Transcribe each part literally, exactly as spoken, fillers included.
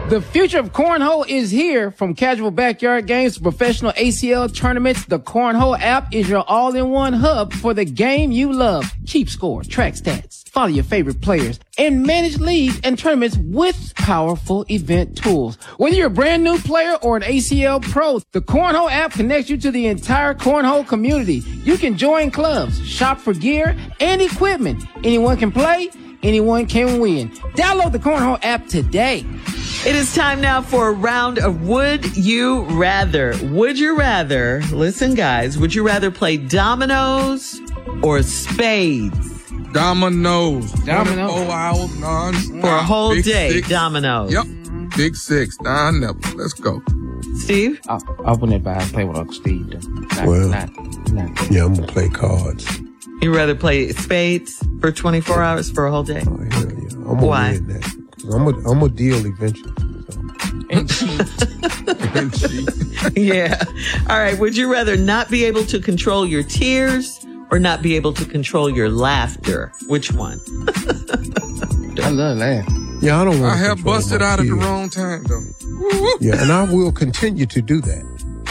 The future of cornhole is here. From casual backyard games to professional A C L tournaments, the Cornhole app is your all-in-one hub for the game you love. Keep score, track stats, follow your favorite players, and manage leagues and tournaments with powerful event tools. Whether you're a brand new player or an A C L pro, the Cornhole app connects you to the entire cornhole community. You can join clubs, shop for gear and equipment. Anyone can play, anyone can win. Download the Cornhole app today. It is time now for a round of Would You Rather. Would you rather, listen guys, would you rather play dominoes or spades? Dominoes. Dominoes. Four hours non For a whole Big day, six. dominoes. Yep. Big six. Nine never. Let's go. Steve? I'll, I'll put it by. I play with Uncle Steve. Though. Not, Well, not, not. Yeah, I'm gonna play cards. You rather play spades for twenty-four hours for a whole day? Oh, hell yeah. I'm gonna Why? win that. I'm gonna I'm gonna deal eventually. So. And cheat. And cheat. Yeah. All right. Would you rather not be able to control your tears or not be able to control your laughter? Which one? I love that. Yeah, I don't want I to have busted out at the wrong time though. Yeah, and I will continue to do that.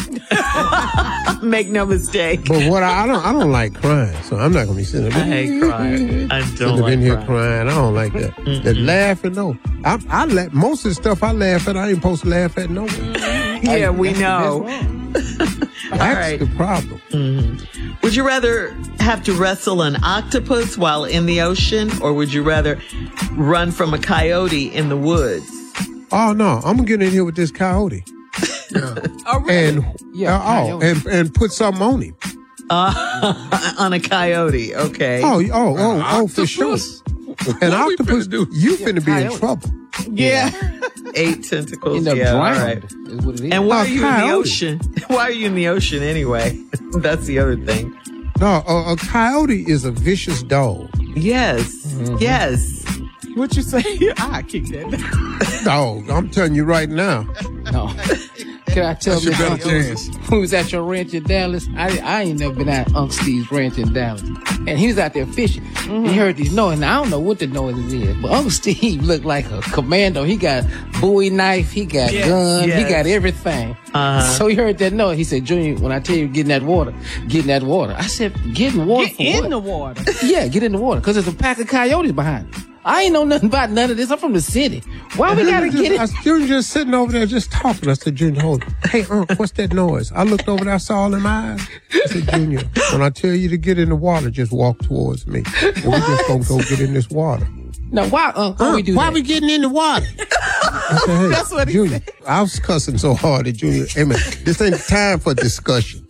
Make no mistake. But what I, I don't I don't like crying, so I'm not gonna be sitting I there. hate crying. I Sitting don't like in here crying. crying. I don't like that. That laughing, no. I, I laugh. Most of the stuff I laugh at, I ain't supposed to laugh at no one. Yeah, we know. That's right. the problem. Mm-hmm. Would you rather have to wrestle an octopus while in the ocean, or would you rather run from a coyote in the woods? Oh no, I'm gonna get in here with this coyote. Oh, really? And Yeah, uh, oh, coyote. and and put something on him. Uh, on a coyote, okay. Oh, oh, oh, oh, for sure. Octopus? An What we octopus, finna do? you finna be in coyote. trouble. Yeah. Eight tentacles. End up Yeah, all drowned. right. Is what it is. And why Oh, are you in the coyote. ocean? Why are you in the ocean anyway? That's the other thing. No, a, a coyote is a vicious dog. Yes. Mm-hmm. Yes. What you say? I kick that. Dog, I'm telling you right now. No. Can I tell That's your Miss better Uncle chance. who was at your ranch in Dallas? I I ain't never been at Uncle Steve's ranch in Dallas. And he was out there fishing. He heard these noises. Now, I don't know what the noises is, but Uncle Steve looked like a commando. He got Bowie knife, he got Yes, gun, yes. he got everything. Uh-huh. So he heard that noise. He said, Junior, when I tell you get in that water, get in that water. I said, get in water Get for in what? the water. Yeah, get in the water, because there's a pack of coyotes behind it. I ain't know nothing about none of this. I'm from the city. Why we gotta just, get it? I, Junior just sitting over there just talking. I said, Junior, hold on. Hey, Unc, what's that noise? I looked over there, I saw all in my eyes. I said, Junior, when I tell you to get in the water, just walk towards me. And we just gonna go get in this water. Now, why, uh, why we Unc, do why that? we getting in the water? I said, hey, That's what he Junior, I was cussing so hard at Junior. Hey, man, this ain't time for discussion.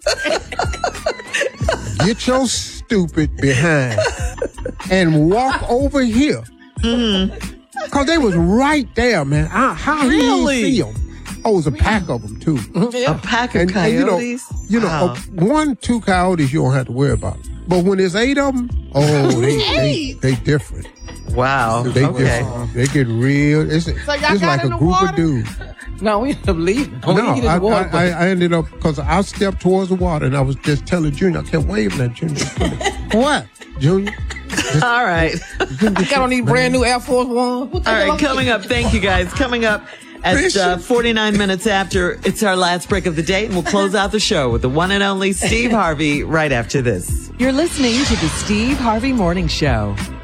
Get your stupid behind and walk over here. Mm-hmm. Cause they was right there, man. I, how Really? he didn't see them? Oh, it was a pack of them too. A pack of And, and you know, coyotes? you know, Wow. uh, one, two coyotes you don't have to worry about. But when there's eight of them, oh, they they, they different. Wow. They Okay. different. They get real. It's, y'all it's got like in a the group water? of dudes. No, we ended up leaving. Oh, No, we get in I, the water, I, I, I ended up because I stepped towards the water and I was just telling Junior, I kept waving at Junior. What, Junior? All right. I got on these brand new Air Force One. What the All hell right. I'm- Coming up, thank you guys. Coming up at uh, forty-nine minutes after, it's our last break of the day, and we'll close out the show with the one and only Steve Harvey right after this. You're listening to the Steve Harvey Morning Show.